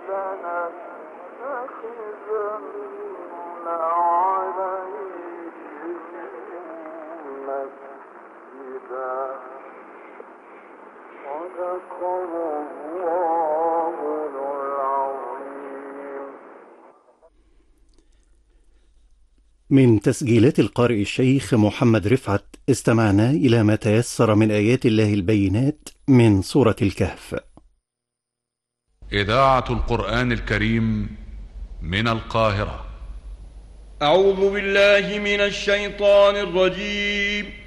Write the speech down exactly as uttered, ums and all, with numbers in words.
من تسجيلات القارئ الشيخ محمد رفعت استمعنا إلى ما تيسر من آيات الله البينات من سورة الكهف. إذاعة القرآن الكريم من القاهرة. أعوذ بالله من الشيطان الرجيم.